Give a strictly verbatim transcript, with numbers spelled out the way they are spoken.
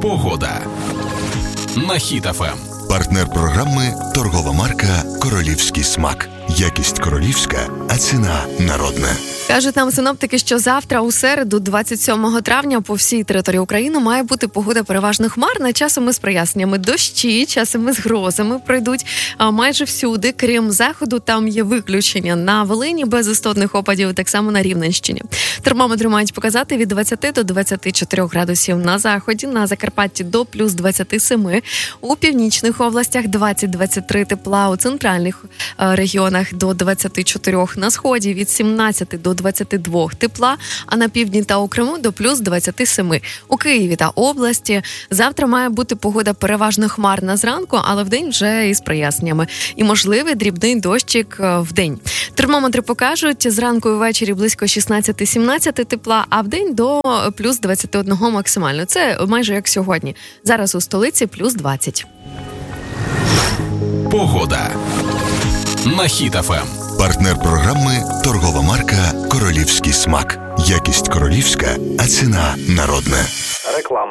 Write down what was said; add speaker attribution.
Speaker 1: Погода на Хіт еф ем.
Speaker 2: Партнер програми – торгова марка «Королівський смак». Якість королівська, а ціна народна.
Speaker 3: Кажуть нам синоптики, що завтра у середу, двадцять сьомого травня, по всій території України має бути погода переважно хмарна, часом із проясненнями. Дощі, часом із грозами пройдуть майже всюди, крім заходу, там є виключення. На Волині без істотних опадів, так само на Рівненщині. Термометри мають показати від двадцяти до двадцяти чотирьох градусів на заході, на Закарпатті до плюс двадцяти семи, у північних областях двадцять - двадцять три тепла, у центральних регіонах до двадцяти чотирьох, на сході від сімнадцяти до двадцяти двох тепла, а на півдні та у Криму до плюс двадцяти семи. У Києві та області завтра має бути погода переважно хмарна зранку, але вдень вже із проясненнями. І можливий дрібний дощик вдень. Термометри покажуть зранку і ввечері близько шістнадцяти - сімнадцяти тепла, а вдень до плюс двадцяти одного максимально. Це майже як сьогодні. Зараз у столиці плюс двадцять.
Speaker 1: Погода на Хіт еф ем.
Speaker 2: Партнер програми – торгова марка «Королівський смак». Якість королівська, а ціна народна.
Speaker 4: Реклама.